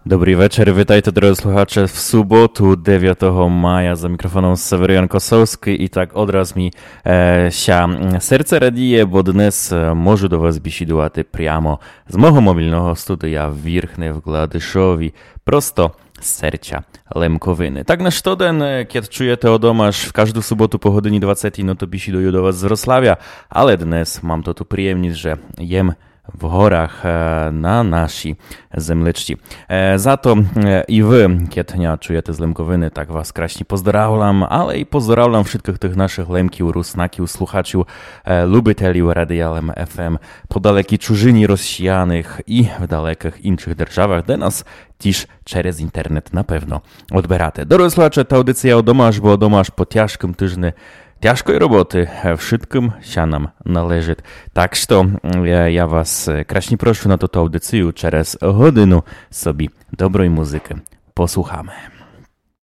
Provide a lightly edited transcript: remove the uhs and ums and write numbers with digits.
Добрий вечір, вітайте, дорогі слухачі, в суботу, 9 maja, za mikrofonem Seweryjan Kosowski i tak odraz mi ся серце радіє, бо днес можу до вас бесідувати прямо з мого мобільного студія в Вірхне в Гладишові, просто z serca Lemkowiny. Tak na sztoden, kiedy czujecie o domaż w każdą sobotu po godzinie 20, no to bisiduję do was z Wrocławia, ale dnes mam to tu przyjemność, że jem w горах na nasi землечці. Зато і ви, kiedy czujecie z Lemkowiny, tak was kraśnie pozdrawiam, ale i pozdrawiam wszystkich tych naszych lemkiów, rusnakiów, słuchaczy, lubiteliów Radia Lem FM po dalekiej czużyni rozsianych i w dalekich innych державах, де nas dziś przez internet na pewno odbierate. Drodzy słuchacze, ta audycja o domaż, bo domaż po ciężkim tyżniu тяжкої роботи wszystkim się nam należy. Tak, że ja was kraśnie proszę na tę audycję, через годину sobie dobrej muzyki posłuchamy.